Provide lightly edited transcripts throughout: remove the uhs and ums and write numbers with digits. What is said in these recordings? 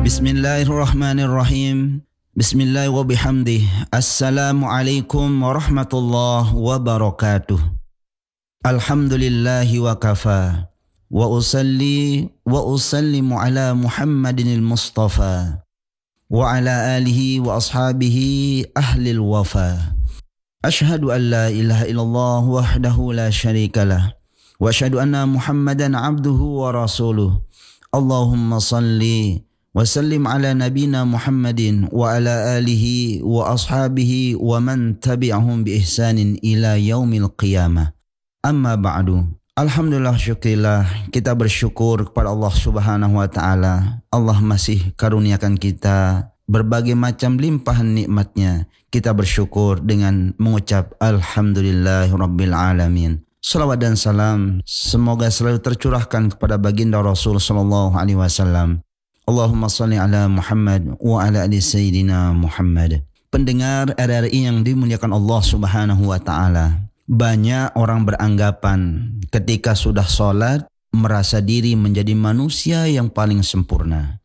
Bismillahirrahmanirrahim. Bismillah wa bihamdih. Assalamualaikum warahmatullahi wabarakatuh. Alhamdulillahi wa kafa. Wa usalli wa usallimu ala Muhammadinil Mustafa. Wa ala alihi wa ashabihi ahlil wafa. Ashhadu an la ilaha illallah wahdahu la syarikalah. Wa ashhadu anna Muhammadan abduhu wa rasuluh. Allahumma salli wa sallim ala nabina Muhammadin wa ala alihi wa ashabihi wa man tabi'ahum bi ihsanin ila yaumil qiyamah. Amma ba'du. Alhamdulillah, syukurillah, kita bersyukur kepada Allah Subhanahu wa taala. Allah masih karuniakan kita berbagai macam limpahan nikmatnya. Kita bersyukur dengan mengucap alhamdulillahirabbil alamin. Salawat dan salam semoga selalu tercurahkan kepada baginda Rasul sallallahu alaihi wasallam. Allahumma salli ala Muhammad wa ala ali Sayyidina Muhammad. Pendengar RRI yang dimuliakan Allah Subhanahu wa taala. Banyak orang beranggapan ketika sudah sholat merasa diri menjadi manusia yang paling sempurna.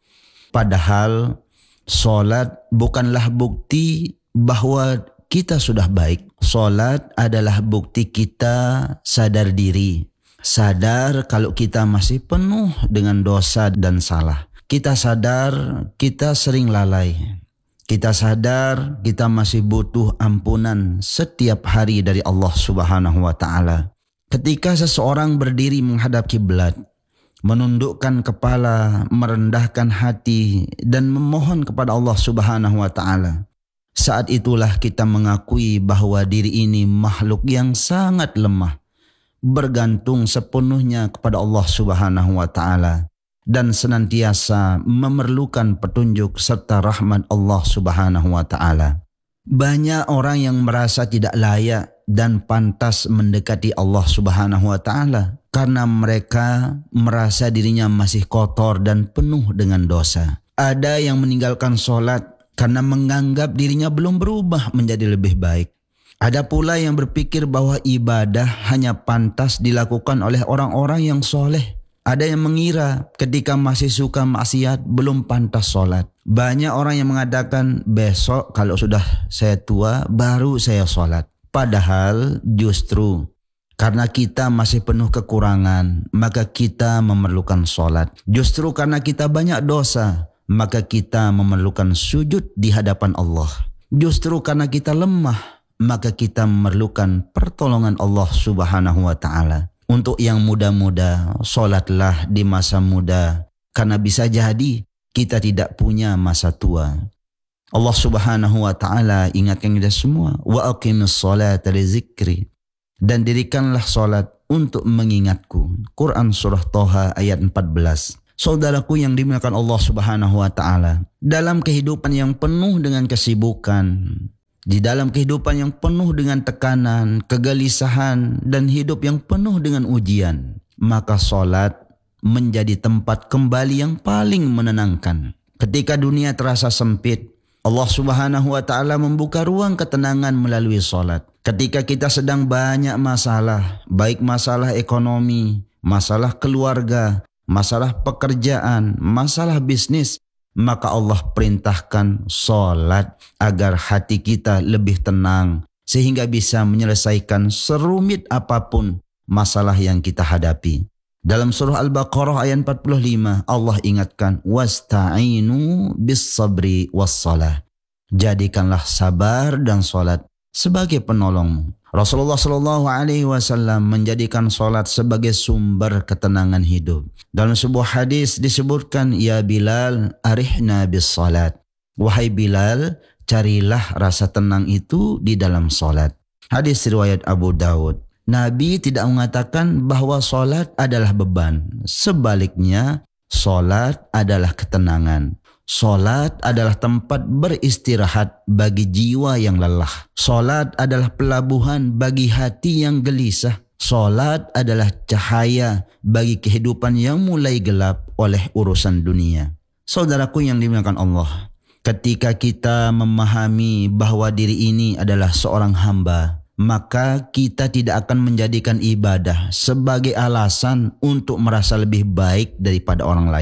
Padahal sholat bukanlah bukti bahwa kita sudah baik. Sholat adalah bukti kita sadar diri. Sadar kalau kita masih penuh dengan dosa dan salah. Kita sadar kita sering lalai. Kita sadar kita masih butuh ampunan setiap hari dari Allah Subhanahu wa taala. Ketika seseorang berdiri menghadap kiblat, menundukkan kepala, merendahkan hati dan memohon kepada Allah Subhanahu wa taala, saat itulah kita mengakui bahwa diri ini makhluk yang sangat lemah, bergantung sepenuhnya kepada Allah Subhanahu wa taala dan senantiasa memerlukan petunjuk serta rahmat Allah Subhanahu wa taala. Banyak orang yang merasa tidak layak dan pantas mendekati Allah Subhanahu wa taala karena mereka merasa dirinya masih kotor dan penuh dengan dosa. Ada yang meninggalkan sholat karena menganggap dirinya belum berubah menjadi lebih baik. Ada pula yang berpikir bahwa ibadah hanya pantas dilakukan oleh orang-orang yang soleh. Ada yang mengira ketika masih suka maksiat belum pantas sholat. Banyak orang yang mengatakan besok kalau sudah saya tua baru saya sholat. Padahal justru karena kita masih penuh kekurangan maka kita memerlukan sholat. Justru karena kita banyak dosa maka kita memerlukan sujud di hadapan Allah. Justru karena kita lemah maka kita memerlukan pertolongan Allah Subhanahu wa taala. Untuk yang muda-muda, sholatlah di masa muda, karena bisa jadi kita tidak punya masa tua. Allah Subhanahu wa taala ingatkan kita semua, wa aqimus sholata li zikri, dan dirikanlah sholat untuk mengingatku. Quran surah Toha ayat 14. Saudaraku yang dimuliakan Allah Subhanahu wa taala, dalam kehidupan yang penuh dengan kesibukan, di dalam kehidupan yang penuh dengan tekanan, kegelisahan, dan hidup yang penuh dengan ujian, maka sholat menjadi tempat kembali yang paling menenangkan. Ketika dunia terasa sempit, Allah Subhanahu wa taala membuka ruang ketenangan melalui sholat. Ketika kita sedang banyak masalah, baik masalah ekonomi, masalah keluarga, masalah pekerjaan, masalah bisnis, maka Allah perintahkan sholat agar hati kita lebih tenang sehingga bisa menyelesaikan serumit apapun masalah yang kita hadapi. Dalam surah Al-Baqarah ayat 45 Allah ingatkan wasta'inu bis sabri was salah. Jadikanlah sabar dan sholat sebagai penolongmu. Rasulullah Shallallahu Alaihi Wasallam menjadikan sholat sebagai sumber ketenangan hidup. Dalam sebuah hadis disebutkan, ya Bilal, arihna bis salat. Wahai Bilal, carilah rasa tenang itu di dalam sholat. Hadis riwayat Abu Daud. Nabi tidak mengatakan bahwa sholat adalah beban. Sebaliknya, sholat adalah ketenangan. Sholat adalah tempat beristirahat bagi jiwa yang lelah. Sholat adalah pelabuhan bagi hati yang gelisah. Sholat adalah cahaya bagi kehidupan yang mulai gelap oleh urusan dunia. Saudaraku yang dimuliakan Allah, ketika kita memahami bahwa diri ini adalah seorang hamba, maka kita tidak akan menjadikan ibadah sebagai alasan untuk merasa lebih baik daripada orang lain.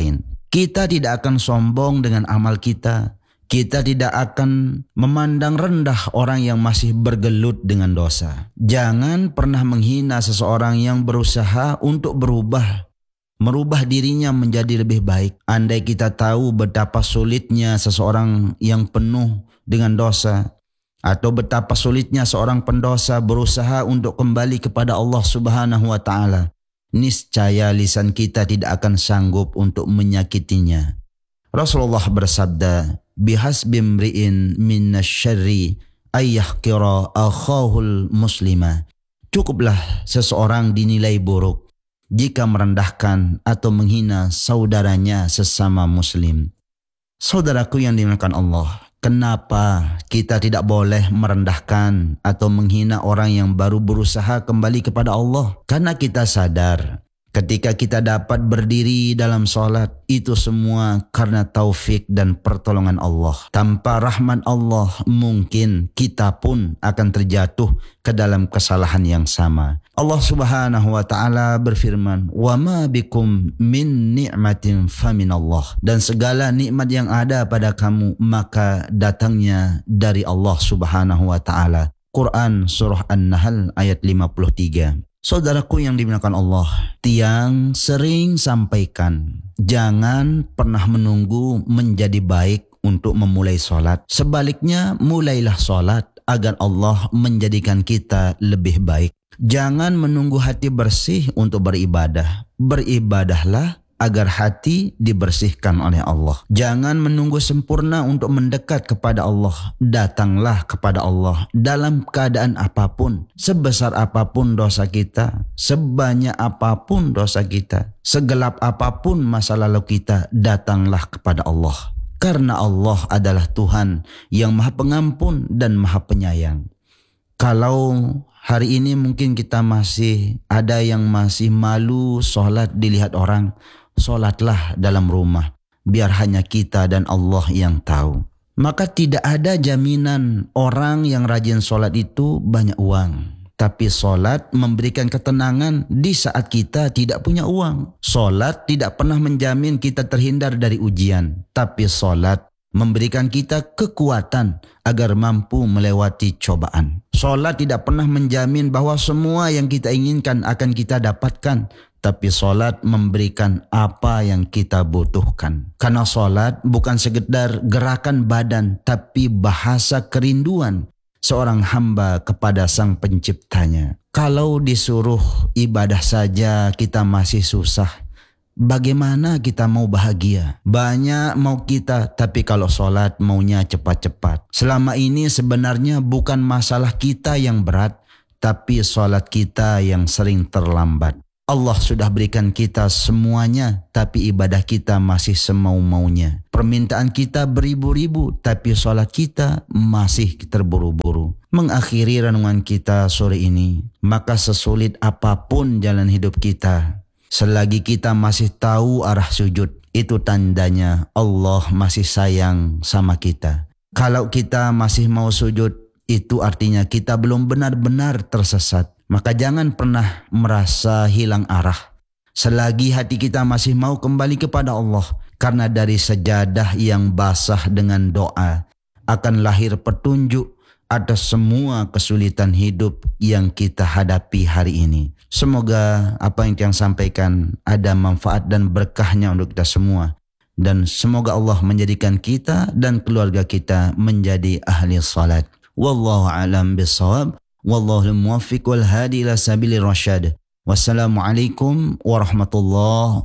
Kita tidak akan sombong dengan amal kita. Kita tidak akan memandang rendah orang yang masih bergelut dengan dosa. Jangan pernah menghina seseorang yang berusaha untuk merubah dirinya menjadi lebih baik. Andai kita tahu betapa sulitnya seseorang yang penuh dengan dosa, atau betapa sulitnya seorang pendosa berusaha untuk kembali kepada Allah Subhanahu wa taala, niscaya lisan kita tidak akan sanggup untuk menyakitinya. Rasulullah bersabda, "Bihasbi imri'in minasyarri ayyahqira akhahul muslima." Cukuplah seseorang dinilai buruk jika merendahkan atau menghina saudaranya sesama muslim. Saudaraku yang dimuliakan Allah, kenapa kita tidak boleh merendahkan atau menghina orang yang baru berusaha kembali kepada Allah? Karena kita sadar ketika kita dapat berdiri dalam sholat, itu semua karena taufik dan pertolongan Allah. Tanpa rahmat Allah, mungkin kita pun akan terjatuh ke dalam kesalahan yang sama. Allah Subhanahu wa taala berfirman, "Wa ma bikum min ni'matin faminallah." Dan segala nikmat yang ada pada kamu maka datangnya dari Allah Subhanahu wa taala. Quran surah An-Nahl ayat 53. Saudaraku yang dimuliakan Allah, tiang sering sampaikan, jangan pernah menunggu menjadi baik untuk memulai sholat. Sebaliknya, mulailah sholat agar Allah menjadikan kita lebih baik. Jangan menunggu hati bersih untuk beribadah. Beribadahlah agar hati dibersihkan oleh Allah. Jangan menunggu sempurna untuk mendekat kepada Allah. Datanglah kepada Allah dalam keadaan apapun. Sebesar apapun dosa kita, sebanyak apapun dosa kita, segelap apapun masa lalu kita, datanglah kepada Allah. Karena Allah adalah Tuhan yang Maha Pengampun dan Maha Penyayang. Kalau hari ini mungkin kita masih ada yang masih malu sholat dilihat orang, sholatlah dalam rumah, biar hanya kita dan Allah yang tahu. Maka tidak ada jaminan orang yang rajin sholat itu banyak uang. Tapi sholat memberikan ketenangan di saat kita tidak punya uang. Sholat tidak pernah menjamin kita terhindar dari ujian. Tapi sholat memberikan kita kekuatan agar mampu melewati cobaan. Sholat tidak pernah menjamin bahwa semua yang kita inginkan akan kita dapatkan. Tapi sholat memberikan apa yang kita butuhkan. Karena sholat bukan sekedar gerakan badan, tapi bahasa kerinduan seorang hamba kepada Sang Penciptanya. Kalau disuruh ibadah saja kita masih susah, bagaimana kita mau bahagia? Banyak mau kita, tapi kalau sholat maunya cepat-cepat. Selama ini sebenarnya bukan masalah kita yang berat, tapi sholat kita yang sering terlambat. Allah sudah berikan kita semuanya, tapi ibadah kita masih semau-maunya. Permintaan kita beribu-ribu, tapi sholat kita masih terburu-buru. Mengakhiri renungan kita sore ini, maka sesulit apapun jalan hidup kita, selagi kita masih tahu arah sujud, itu tandanya Allah masih sayang sama kita. Kalau kita masih mau sujud, itu artinya kita belum benar-benar tersesat. Maka jangan pernah merasa hilang arah selagi hati kita masih mau kembali kepada Allah. Karena dari sejadah yang basah dengan doa akan lahir petunjuk atas semua kesulitan hidup yang kita hadapi hari ini. Semoga apa yang kita sampaikan ada manfaat dan berkahnya untuk kita semua. Dan semoga Allah menjadikan kita dan keluarga kita menjadi ahli salat. Wallahu a'lam bishawab. Wallahul muwaffiq wal hadi ila sabilir rasyad. Wassalamualaikum warahmatullahi